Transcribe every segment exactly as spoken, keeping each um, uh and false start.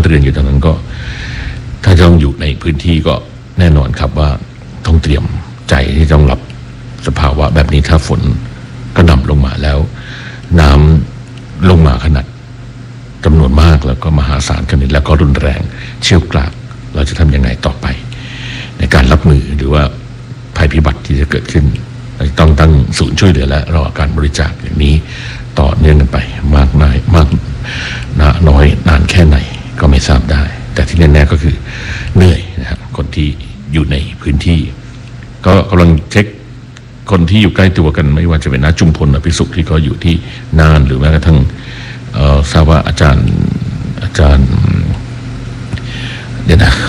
เรือนอยู่ตรงนั้นก็ถ้าต้องอยู่ในพื้นที่ก็แน่นอนครับว่าต้องเตรียมใจที่ต้องรับสภาวะแบบนี้ถ้าฝนกระหน่ำลงมาแล้วน้ำลงมาขนาดจำนวนมากแล้วก็มหาศาลขนาดแล้วก็รุนแรงเชี่ยวกรากเราจะทำยังไงต่อไปในการรับมือหรือว่าภัยพิบัติที่จะเกิดขึ้นต้องตั้งศูนย์ช่วยเหลือและรอการบริจาคอย่างนี้ต่อเนื่องกันไปมากน้อยมากน้อยนานแค่ไหนก็ไม่ทราบได้แต่ที่แน่ๆก็คือเหนื่อยนะครับคนที่อยู่ในพื้นที่ก็กำลังเช็คคนที่อยู่ใกล้ตัวกันไม่ว่าจะเป็นน้าจุมพลอภิสุขที่ก็อยู่ที่น่านหรือแม้กระทั่งทราบว่าอาจารย์อาจารย์เดี๋ยวนะ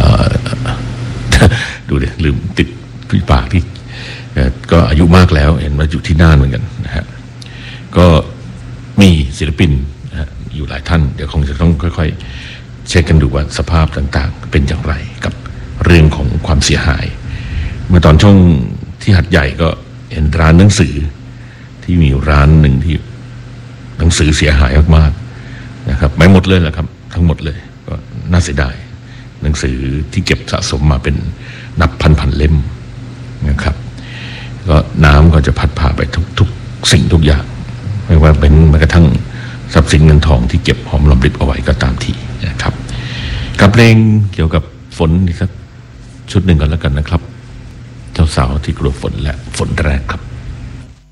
ดูดิลืมติดที่ปากที่ก็อายุมากแล้วเห็นว่าอยู่ที่น่านเหมือนกันนะฮะก็มีศิลปินนะฮะอยู่หลายท่านเดี๋ยวคงจะต้องค่อยๆเช็คกันดูว่าสภาพต่างๆเป็นอย่างไรกับเรื่องของความเสียหายเมื่อตอนช่วงที่หัดใหญ่ก็เห็นร้านหนังสือที่มีร้านหนึ่งที่หนังสือเสียหายมากๆนะครับไม่หมดเลยแหละครับทั้งหมดเลยก็น่าเสียดายหนังสือที่เก็บสะสมมาเป็นนับพันๆเล่มนะครับก็น้ำก็จะพัดพาไปทุกๆสิ่งทุกอย่างไม่ว่าเป็นแม้กระทั่งทรัพย์สินเงินทองที่เก็บหอมรอมริบเอาไว้ก็ตามทีนะครับกับเพลงเกี่ยวกับฝนอีกสักชุดหนึ่งกันแล้วกันนะครับเจ้าสาวที่กลัวฝนและฝนแรกครับ